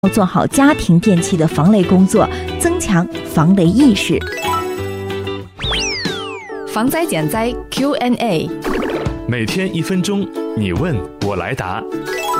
要做好家庭电器的防雷工作，增强防雷意识。 防灾减灾 Q&A， 每天1分钟，你问我来答。